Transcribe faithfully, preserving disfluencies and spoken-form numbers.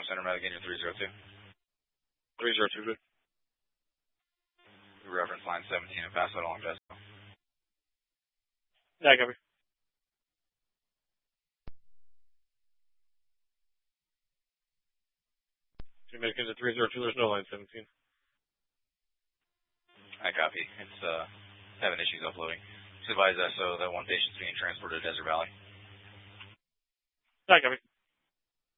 Center, Medic, you're three zero two. three zero two, good. Reference line seventeen and pass that along, guys. Yeah, copy. Medic into three zero two, there's no line seventeen. I copy. It's uh, having issues uploading. Just advise S O that one patient's being transported to Desert Valley. Yeah, copy.